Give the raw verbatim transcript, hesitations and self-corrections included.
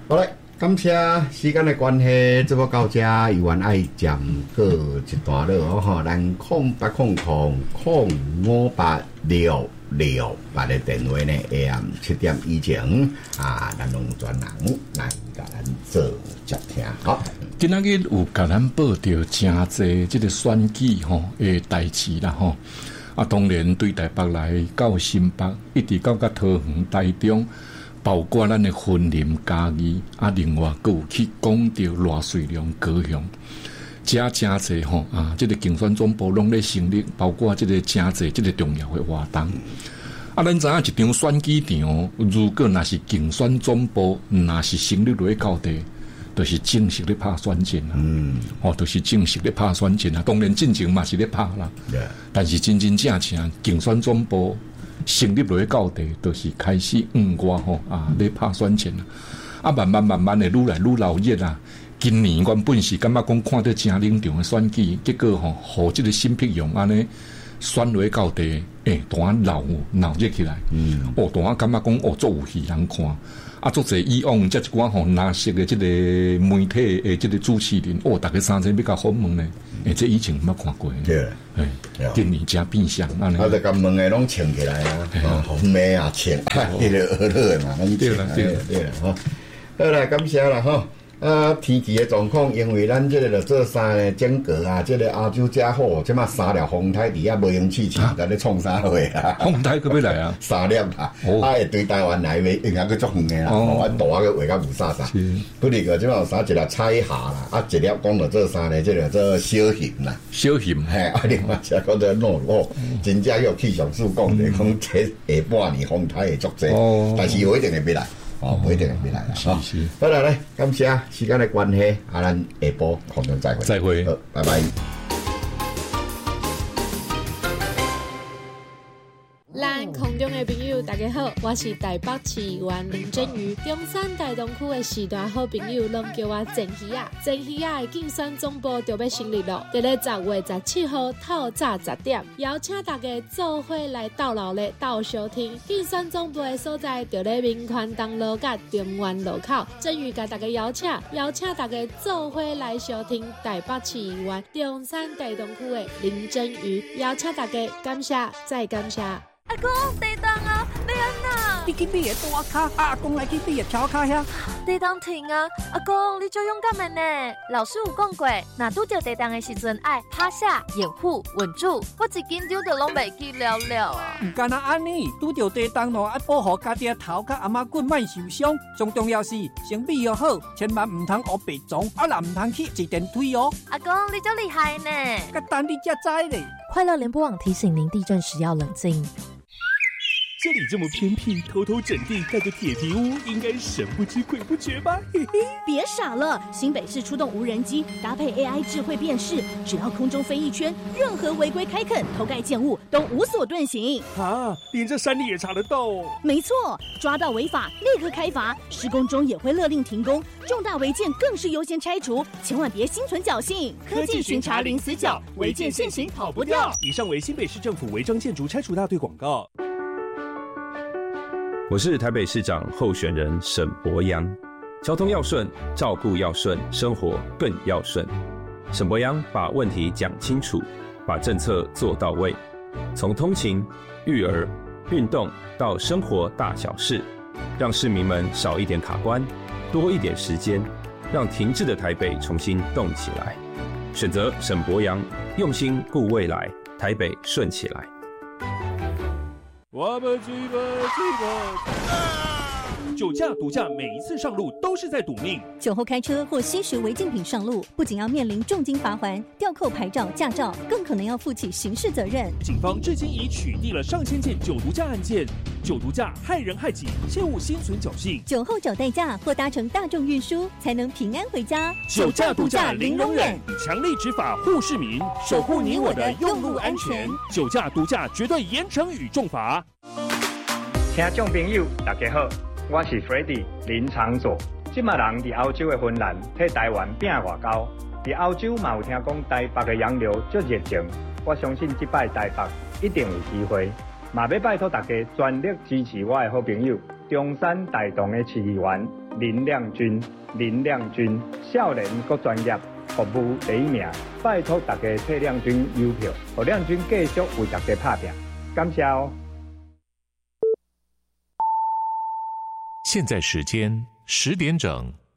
好嘞，感谢时间的关系，这部到这有缘爱占过一段落吼，咱空八空空空五八六六八的电话呢 ，A M 七点以前啊，咱拢专人来甲咱做接听。好， 今仔日有甲咱报道真侪即个选举吼诶代志啦吼。啊，当然对台北来到新北，一直到甲桃园、台中。包括咱的云林、嘉义，啊，另外佫有去讲到赖水龙、高雄，加真侪吼啊！即、这个竞选总部拢咧成立，包括即个真侪即个重要的活动。啊，咱知影一张选举场，如果若是竞选总部，若是成立落到地，就是正式咧拍选战啦。嗯，哦，就是正式咧拍选战啦。当然进前嘛是咧拍啦， yeah. 但是真真正正竞选总部。成立落去到地，就是开始嗯我吼啊，咧拍选战啦，啊慢慢慢慢的愈来愈闹热啦。今年原本是感觉讲看到真冷场的选举，结果吼，互即个新辟用安尼选落去到地，诶，突然闹闹热起来，嗯，哦，突然感觉讲哦，足有戏人看。啊，足侪以往这一寡吼拿色的即个媒体诶，即个主持人，哦，大家三千比较好问呢，诶，这以前毋捌看过。 对， 诶，今年真变相安尼。 啊，就甲问的拢穿起来啊，啊，红梅啊穿，迄个鹅乐的嘛，拢对啦，对啦， 对啦，吼。好啦，感谢啦，吼。啊，天气的状况，因为咱这个就做三个整个啊，这个亚洲加好，即马三粒风台底下无用气气，在咧创啥货啊？ 风台可要来啊？ 三粒啦，啊，会对台湾来为应该去足远的啦，哦，啊，大啊个画甲无啥啥。不哩个即马有啥一粒彩霞啦，啊，一粒讲到做三个，这个做小型啦， 小型， 嘿，啊，另外一个讲做诺哦，真正有气象署讲的，讲这下半年风台会足济，但是有一定会别来。哦，不一定会来啦。 是是， 好啦，来，感谢时间的关系，啊，咱下晡空中再会。 再会， 好，拜拜。 咱空中的朋友，大家好，我是台北市议员林真瑜。中山大东区的时代好朋友，拢叫我郑鱼啊。郑鱼啊的竞选总部就要成立了，在咧十月十七号透早十点，邀请大家做伙来到老咧到收听。竞选总部的所在就咧民权东路甲中原路口。郑瑜甲大家邀请，邀请大家做伙来收听台北市议员中山大东区的林真瑜，邀请大家感谢再感谢。 阿公，地动啊！你安那？ 你去你的大卡，阿公来去你的桥卡遐。 地动停啊！阿公，你最勇敢的呢。老师有讲过，若拄着地动的时阵，爱趴下、掩护、稳住。我一紧张就拢袂记了了啊！ 唔干那安尼，拄着地动咯，爱保护家己的头甲阿妈骨莫受伤。最重要是先备要好，千万唔通学白撞，啊啦唔通去坐电梯哦。 阿公，你真厉害呢！ 甲等你才知咧。 快乐联播网提醒您，地震时要冷静。 这里这么偏僻，偷偷整地盖个铁皮屋，应该神不知鬼不觉吧？嘿嘿， 别傻了！新北市出动无人机，搭配 A I 智慧辨识，只要空中飞一圈，任何违规开垦、偷盖建物都无所遁形。 啊，连这山里也查得到哦！ 没错，抓到违法立刻开罚，施工中也会勒令停工，重大违建更是优先拆除，千万别心存侥幸。科技巡查零死角，违建现行跑不掉。 以上为新北市政府违章建筑拆除大队广告。 我是台北市长候选人沈伯洋，交通要顺，照顾要顺，生活更要顺。沈伯洋把问题讲清楚，把政策做到位，从通勤、育儿、运动到生活大小事，让市民们少一点卡关，多一点时间，让停滞的台北重新动起来。选择沈伯洋，用心顾未来，台北顺起来。 我们举吧举吧！酒驾、毒驾，每一次上路都是在赌命。 酒后开车或吸食违禁品上路，不仅要面临重金罚锾、吊扣牌照、驾照，更可能要负起刑事责任。 警方至今已取缔了上千件酒毒驾案件。酒毒驾害人害己，切勿心存侥幸。 酒后找代驾或搭乘大众运输，才能平安回家。 酒驾、毒驾零容忍，强力执法护市民，守护你我的用路安全。酒驾、毒驾绝对严惩与重罚。 听众朋友，大家好，我是 Freddy 林长佐。即马人伫欧洲的芬兰替台湾拼外交，伫欧洲嘛有听讲台北的洋流足热情。我相信即摆台北一定有机会，嘛要拜托大家全力支持我的好朋友中山大同的市议员林亮君，林亮君少年搁专业，服务第一名，拜托大家替亮君邮票，让亮君继续为大家打拼，感谢哦。 现在时间十点整。